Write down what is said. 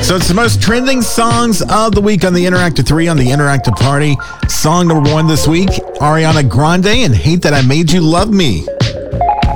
So it's the most trending songs of the week on the Interactive 3 on the Interactive Party. Song number 1 this week, Ariana Grande and Hate That I Made You Love Me.